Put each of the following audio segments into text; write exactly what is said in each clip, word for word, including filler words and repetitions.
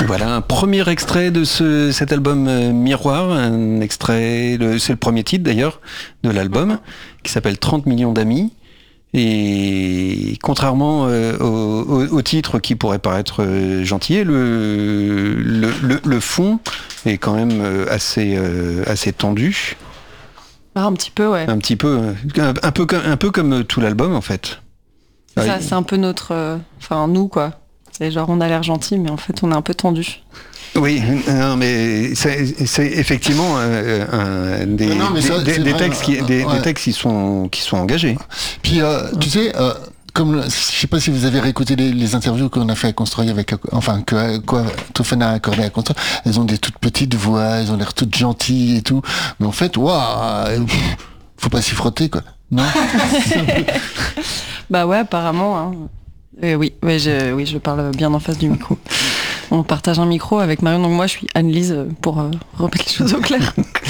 Voilà un premier extrait de ce, cet album euh, Miroir, un extrait, le, c'est le premier titre d'ailleurs de l'album, qui s'appelle trente millions d'amis. Et contrairement euh, au, au, au titre qui pourrait paraître euh, gentil, le, le, le, le fond est quand même euh, assez, euh, assez tendu. Un petit peu, ouais. Un petit peu, un, un peu, comme, un peu comme tout l'album en fait. C'est ça, c'est un peu notre, enfin euh, nous quoi. C'est genre on a l'air gentil, mais en fait on est un peu tendu. Oui, non, mais c'est, c'est effectivement euh, un des, non, ça, des, des, textes qui, des, ouais. des textes qui sont qui sont engagés. Puis euh, tu sais, euh, comme je sais pas si vous avez réécouté les, les interviews qu'on a fait à Construire avec, enfin que quoi, Tofana a accordé à Construire. Elles ont des toutes petites voix, elles ont l'air toutes gentilles et tout, mais en fait, waouh, faut pas s'y frotter quoi. Non. Bah ouais, apparemment. Hein. Et oui, ouais, je, oui, je parle bien en face du micro. On partage un micro avec Marion, donc moi je suis Anne-Lise pour euh, remettre les choses au clair.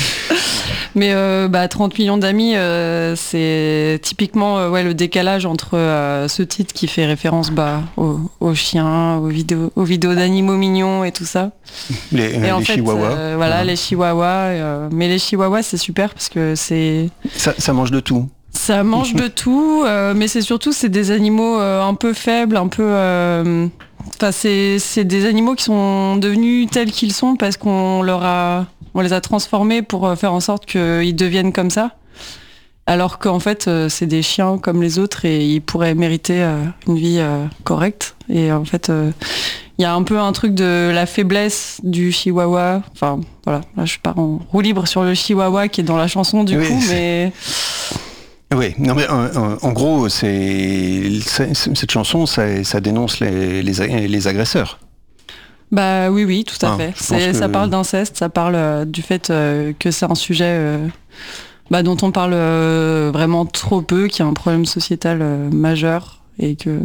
Mais euh, bah, trente millions d'amis, euh, c'est typiquement euh, ouais, le décalage entre euh, ce titre qui fait référence bah, aux, aux chiens, aux vidéos, aux vidéos d'animaux mignons et tout ça. Les, et euh, en les fait, chihuahuas. Euh, voilà, ouais. les chihuahuas. Euh, mais les chihuahuas, c'est super parce que c'est... Ça, ça mange de tout. Ça mange de tout, euh, mais c'est surtout c'est des animaux euh, un peu faibles, un peu... Euh, Enfin, c'est, c'est des animaux qui sont devenus tels qu'ils sont parce qu'on leur a, on les a transformés pour faire en sorte qu'ils deviennent comme ça. Alors qu'en fait, c'est des chiens comme les autres et ils pourraient mériter une vie correcte. Et en fait, il y a un peu un truc de la faiblesse du chihuahua. Enfin, voilà, là je pars en roue libre sur le chihuahua qui est dans la chanson du oui, coup, c'est... mais... Oui, non mais en, en gros, c'est, c'est cette chanson, ça, ça dénonce les, les, les agresseurs. Bah oui, oui, tout à ah, fait. C'est, que... Ça parle d'inceste, ça parle euh, du fait euh, que c'est un sujet euh, bah, dont on parle euh, vraiment trop peu, qui a un problème sociétal euh, majeur et que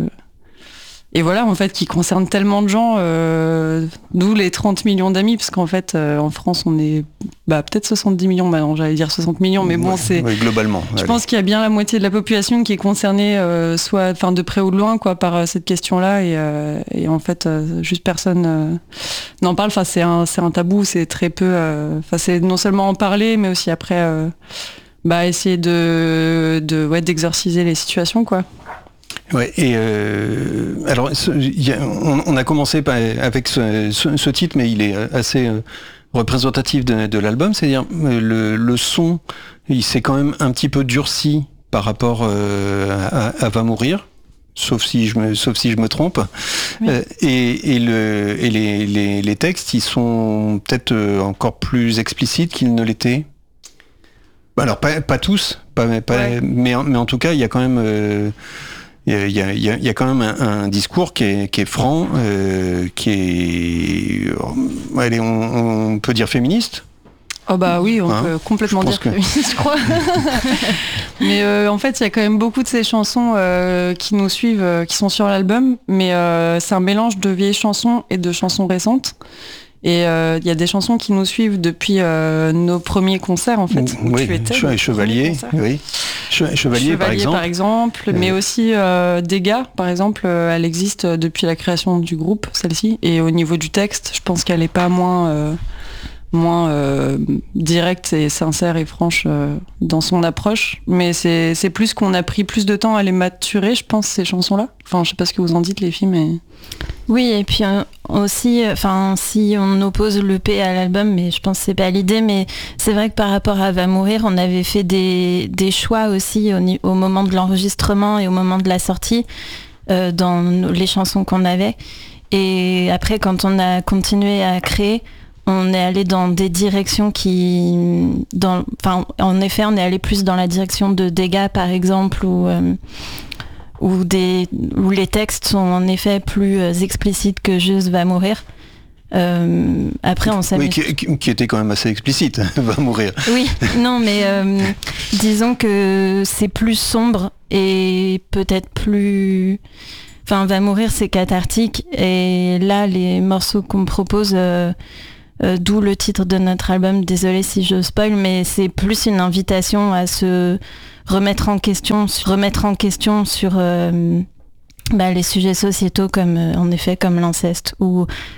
et voilà en fait qui concerne tellement de gens, euh, d'où les trente millions d'amis, parce qu'en fait euh, en France on est bah, peut-être soixante-dix millions, bah non j'allais dire soixante millions, mais bon ouais, c'est ouais, globalement. Je allez. pense qu'il y a bien la moitié de la population qui est concernée, euh, soit enfin de près ou de loin quoi par euh, cette question-là et, euh, et en fait euh, juste personne euh, n'en parle. Enfin c'est un c'est un tabou, c'est très peu. Enfin euh, c'est non seulement en parler, mais aussi après euh, bah essayer de de ouais d'exorciser les situations quoi. Ouais, et euh, alors y a, on, on a commencé avec ce, ce, ce titre, mais il est assez euh, représentatif de, de l'album, c'est-à-dire le, le son, il s'est quand même un petit peu durci par rapport euh, à, à Va Mourir, sauf si je me, sauf si je me trompe, oui. euh, et, et, le, et les, les, les textes, ils sont peut-être encore plus explicites qu'ils ne l'étaient. Alors pas, pas tous, pas, pas, ouais. mais, mais en tout cas, il y a quand même... Euh, Il y, a, il, y a, il y a quand même un, un discours qui est, qui est franc, euh, qui est, euh, allez, on, on peut dire féministe. Oh bah oui, on hein peut complètement dire que... féministe, je crois. Mais euh, en fait, il y a quand même beaucoup de ces chansons euh, qui nous suivent, euh, qui sont sur l'album, mais euh, c'est un mélange de vieilles chansons et de chansons récentes. Et il euh, y a des chansons qui nous suivent depuis euh, nos premiers concerts en fait. Où oui, tu étais, che- Chevalier, oui. Che- Chevalier, Chevalier par exemple. par exemple, euh... mais aussi euh, Dégâts par exemple. Euh, elle existe depuis la création du groupe, celle-ci. Et au niveau du texte, je pense qu'elle est pas moins euh, moins euh, directe et sincère et franche euh, dans son approche. Mais c'est c'est plus qu'on a pris plus de temps à les maturer, je pense, ces chansons-là. Enfin, je sais pas ce que vous en dites les filles, mais oui, et puis euh, aussi, enfin, si on oppose le P à l'album, mais je pense que c'est pas l'idée, mais c'est vrai que par rapport à Va Mourir, on avait fait des, des choix aussi au, au moment de l'enregistrement et au moment de la sortie euh, dans les chansons qu'on avait. Et après, quand on a continué à créer, on est allé dans des directions qui, dans, enfin, en effet, on est allé plus dans la direction de Dégâts, par exemple, ou euh, Où, des, où les textes sont en effet plus euh, explicites que juste Va Mourir. Euh, après, on s'amuse. Oui, qui, qui était quand même assez explicite, Va Mourir. Oui, non, mais euh, disons que c'est plus sombre et peut-être plus... Enfin, Va Mourir, c'est cathartique. Et là, les morceaux qu'on me propose... Euh, Euh, d'où le titre de notre album, désolé si je spoil, mais c'est plus une invitation à se remettre en question, remettre en question sur euh, bah, les sujets sociétaux comme euh, en effet comme l'inceste ou